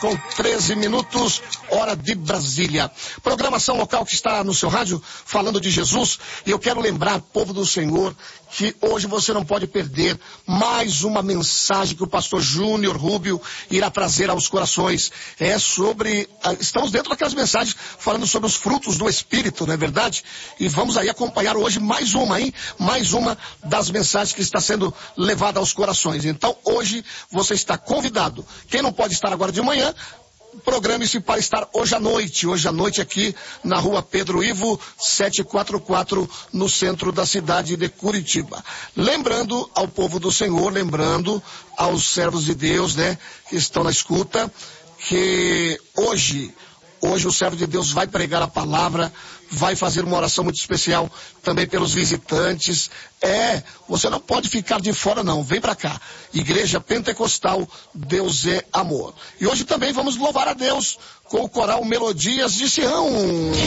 com 13 minutos, hora de Brasília. Programação local que está no seu rádio, falando de Jesus. E eu quero lembrar, povo do Senhor, que hoje você não pode perder mais uma mensagem que o pastor Júnior Rubio irá trazer aos corações. Estamos dentro daquelas mensagens falando sobre os frutos do Espírito, não é verdade? E vamos aí acompanhar hoje mais uma das mensagens que está sendo levada aos corações. Então hoje você está convidado. Quem não pode estar agora de manhã, programe-se para estar hoje à noite aqui na rua Pedro Ivo 744, no centro da cidade de Curitiba. Lembrando ao povo do Senhor, lembrando aos servos de Deus, né, que estão na escuta, que hoje o servo de Deus vai pregar a palavra, vai fazer uma oração muito especial também pelos visitantes. Você não pode ficar de fora não, vem pra cá. Igreja Pentecostal, Deus é Amor. E hoje também vamos louvar a Deus com o coral Melodias de Sião.